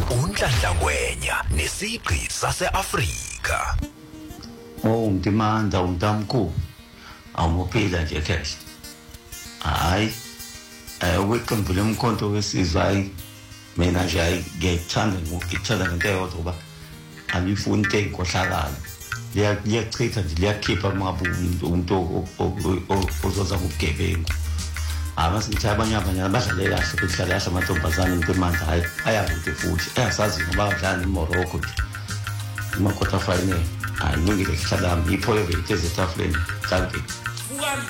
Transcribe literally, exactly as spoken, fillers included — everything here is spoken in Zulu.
unhlanhla ngwenya nesigqi sase-Afrika. Oh Mtimanda umntamkhulu awumophila nje cash. Hayi eh weqembu lemkhonto wesizwe hayi mina nje hayi ngiyithanda ngikuthanda ngento eyodwa ba angifuni into enkohlakala liyachitha nje liyakhipha mabu umuntu ozoza ukugebengu abasithi abanye abanye abadlale kahle bedlala kahle amantombazane Mtimanda hayi ayakude futhi eyasazi ngoba badlala eMorocco uma quarter final hayi ngeke hlala iphoyo bethe zetafuleni thank you.